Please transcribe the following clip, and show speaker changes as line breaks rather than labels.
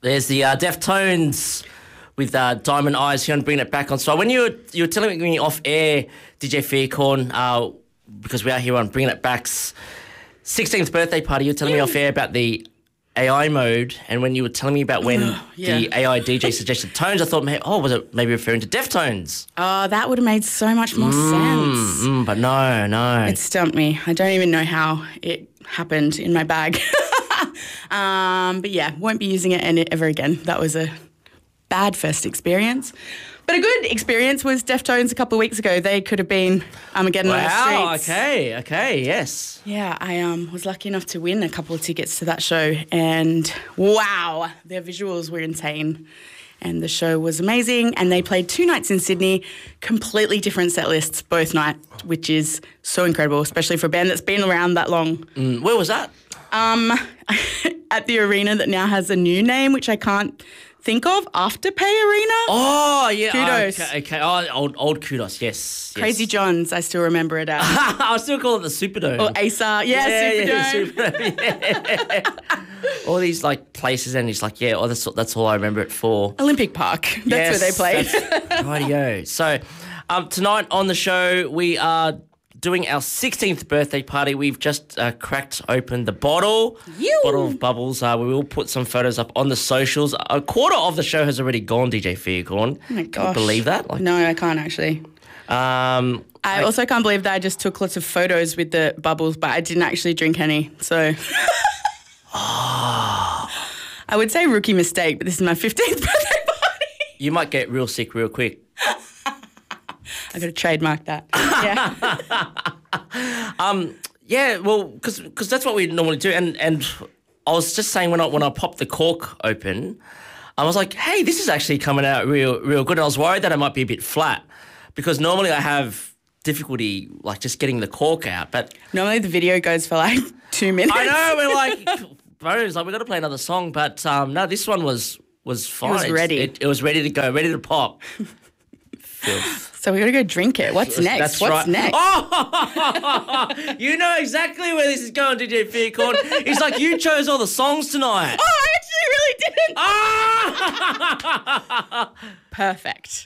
There's the Deftones with Diamond Eyes here on Bringing It Back on. So when you were telling me off air, DJ Fearcorn, because we are here on Bringing It Back's 16th birthday party, you were telling me off air about the AI mode, and when you were telling me about when the AI DJ suggested tones, I thought, was it maybe referring to Deftones?
Oh, that would have made so much more sense.
But no.
It stumped me. I don't even know how it happened in my bag. But yeah, won't be using it ever again. That was a bad first experience. But a good experience was Deftones a couple of weeks ago. They could have been Armageddon on the streets.
Okay, yes.
Yeah, I was lucky enough to win a couple of tickets to that show, and wow, their visuals were insane. And the show was amazing, and they played 2 nights in Sydney, completely different set lists both nights, which is so incredible, especially for a band that's been around that long.
Where was that?
At the arena that now has a new name, which I can't think of, Afterpay Arena.
Oh, yeah.
Kudos.
Okay. Oh, old Kudos, yes.
Crazy John's, I still remember it as.
I still call it the Superdome.
Or ASA, Superdome.
Superdome. All these, places, and it's that's all I remember it for.
Olympic Park, that's where they played.
Rightio. So, tonight on the show, we are doing our 16th birthday party. We've just cracked open the bottle of bubbles. We will put some photos up on the socials. A quarter of the show has already gone, DJ Fearcorn.
Oh my gosh.
Can you believe that?
No, I can't actually. I also can't believe that I just took lots of photos with the bubbles, but I didn't actually drink any. So I would say rookie mistake, but this is my 15th birthday party.
You might get real sick real quick.
I got to trademark that.
Yeah. Well, because that's what we normally do, and I was just saying when I popped the cork open, I was like, hey, this is actually coming out real good. And I was worried that it might be a bit flat because normally I have difficulty just getting the cork out, but
normally the video goes for 2 minutes.
I know, we're bro, it's we've got to play another song, but no, this one was fine.
It was ready.
It was ready to go, ready to pop.
So we got to go drink it. What's next?
That's
What's
right.
next?
Oh, you know exactly where this is going, DJ Fearcorn. It's like you chose all the songs tonight.
Oh, I actually really didn't.
Ah!
Perfect.